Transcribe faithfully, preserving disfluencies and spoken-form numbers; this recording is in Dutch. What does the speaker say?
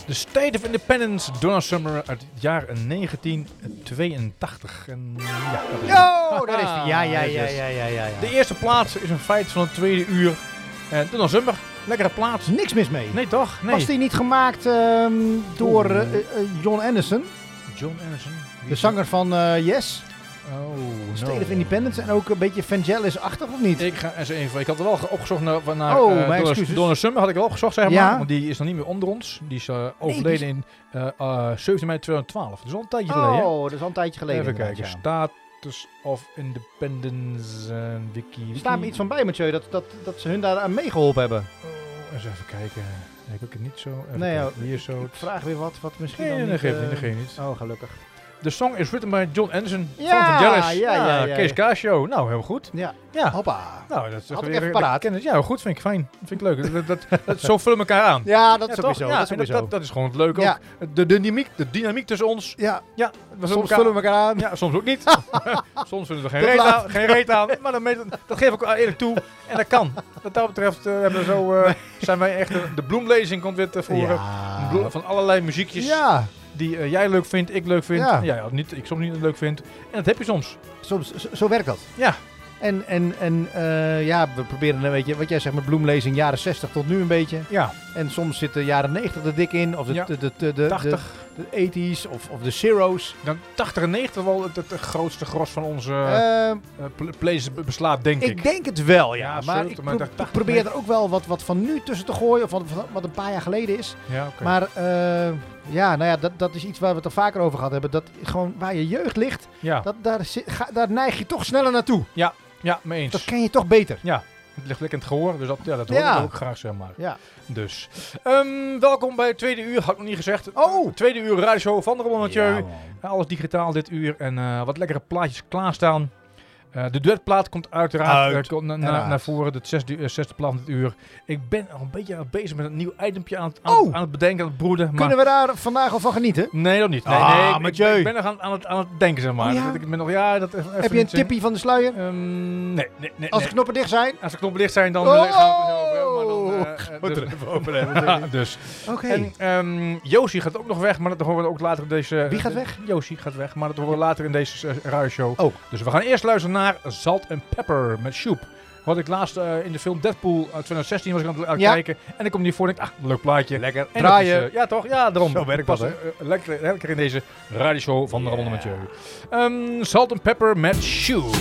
The State of Independence, Donna Summer uit het jaar negentien tweeëntachtig. En ja, dat is Yo, daar is die. Ja, ja, ja, netjes. ja, ja, ja, ja. De eerste plaats is een feit van het tweede uur. En Donna Summer, lekkere plaats. Niks mis mee. Nee toch? Nee. Was die niet gemaakt ehm, door Oeh. uh, uh, John Anderson, John Anderson. Wie de is zanger van uh, Yes? Oh, State no. of Independence en ook een beetje Vangelis-achtig, of niet? Ik ga eens even. Ik had er wel opgezocht naar, naar Oh, uh, mijn Donna, excuses. Donna Summer had ik wel opgezocht, zeg maar. Ja. Want die is nog niet meer onder ons. Die is uh, die overleden in uh, uh, zeventien mei tweeduizend twaalf. Dus al een tijdje geleden. Oh, dat is al een tijdje geleden. Even kijken. inderdaad, Status of Independence uh, wiki. ja. Er staat me iets van bij, Mathieu, dat, dat, dat ze hun daar aan meegeholpen hebben. Oh, eens even kijken. Nee, ik heb het niet zo. Even Nee, kijken. ja, Hier zo. Ik vraag weer wat, wat misschien Nee, dan nee, niet... dat geeft uh, niet. Dat geeft niet. Oh, gelukkig. De song is written by John Anderson Ja, van Vangelis. ja, ja, ja, Kees ja. Casio. Nou, heel goed. Ja, Ja. hoppa. Nou, dat is Had ik weer- even dat- paraat. ken het- Ja, heel goed. Vind ik fijn. Vind ik leuk. dat, dat, dat, zo vullen we elkaar aan. Ja, dat Ja, is toch? sowieso. Ja, dat is en dat, sowieso. dat, dat is gewoon leuk Ja. ook. De, de, dynamiek, de dynamiek tussen ons. Ja, Ja, we soms elkaar- vullen we elkaar aan. Ja, soms ook niet. Soms vinden we er Te geen reet, laat. aan, geen reet aan. Maar dan, meet- dat geef ik eerlijk toe. En dat kan. Wat dat betreft uh, hebben we zo, uh, zijn wij echt... De, de bloemlezing komt weer tevoren. Ja. Blo- Van allerlei muziekjes Ja, die uh, jij leuk vindt, ik leuk vind. Ja. Ja, ja, niet, ik soms niet leuk vind. En dat heb je soms. soms, zo, zo werkt dat. Ja. En, en, en uh, ja, we proberen een beetje, wat jij zegt met bloemlezing, jaren zestig tot nu een beetje. Ja. En soms zitten jaren negentig er dik in, of de, Ja. de, de, de, de, tachtig. de tachtigs of, of de zeros. Dan tachtig en negentig wel het, het grootste gros van onze Uh, uh, pl- plays be- beslaat, denk ik. ik denk het wel, ja. Ja, maar zeker, ik, maar pro- ik dacht ik probeer er ook wel wat, wat van nu tussen te gooien, of wat, wat een paar jaar geleden is. Ja, oké. Maar uh, ja, nou ja, dat, dat is iets waar we het er vaker over gehad hebben. Dat gewoon waar je jeugd ligt, Ja, dat, daar, zi- ga, daar neig je toch sneller naartoe. ja, mee eens. Dat ken je toch beter. Ja, het ligt lekker in het gehoor, dus dat, ja, dat hoor Ja. ik ook graag, zeg maar. Ja. Dus, Ehm, welkom bij het tweede uur, had ik nog niet gezegd. Oh! Tweede uur radioshow van de Ron Mathieu. Ja, man. Alles digitaal dit uur en uh, wat lekkere plaatjes klaarstaan. Uh, de duetplaat komt uiteraard Uit. uh, komt na, na, Uiteraard. naar voren, het zesde, uh, zesde plaat van dit uur. Ik ben al een beetje bezig met een nieuw itempje aan, het- aan, Oh! aan het bedenken, aan het broeden. Maar Kunnen we daar vandaag al van genieten? nee, dat niet. Nee, Ah, nee, ik- ik, Mathieu. ben, ik ben nog aan, aan, het, aan het denken, zeg maar. Oh, ja? Dat ik ben nog, ja, dat even, Heb je een niet zeggen. tippie van de sluier? Ehm, nee, nee, nee. Als nee. de knoppen dicht zijn? Als de knoppen dicht zijn, dan Oh! uh, gaan we er zo over. Maar dan, uh, uh, Gaan we dus, er even over hebben. dus. Oké. En ehm Josie gaat ook nog weg, maar dat horen we ook later in deze... Wie gaat de- weg? Josie gaat weg, maar dat horen we later in deze uh, radioshow. Oh. Dus we gaan eerst luisteren naar Salt and Pepper met Shoep. Wat ik laatst uh, in de film Deadpool uit twintig zestien was ik aan het, aan het Ja. kijken. En ik kom hier voor en ik ah, leuk plaatje. Lekker En draaien. dat is, uh, ja toch? Ja, daarom. Zo werkt Pas, dat, hè? uh, lekker, lekker in deze radioshow van de Yeah. Ronde Mathieu. Um, Salt and Pepper met Shoep.